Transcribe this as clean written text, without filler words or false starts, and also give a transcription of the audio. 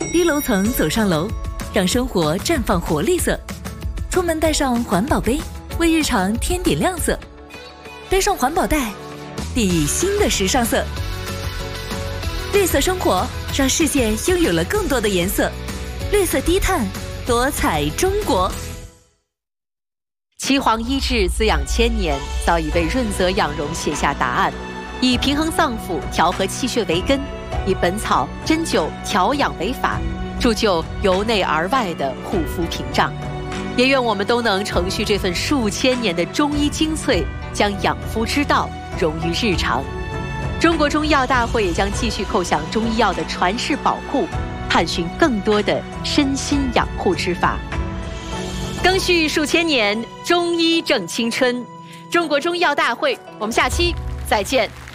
低楼层走上楼，让生活绽放活力色。出门带上环保杯，为日常添点亮色。背上环保袋，定义新的时尚色。绿色生活，让世界拥有了更多的颜色。绿色低碳，多彩中国。 岐黄医治，滋养千年，早已为润泽养荣写下答案。以平衡脏腑、调和气血为根，以本草、针灸、调养为法，铸就由内而外的护肤屏障。也愿我们都能承续这份数千年的中医精粹，将养肤之道融于日常。中国中医药大会也将继续叩响中医药的传世宝库，探寻更多的身心养护之法。更续数千年，中医正青春。中国中医药大会，我们下期再见。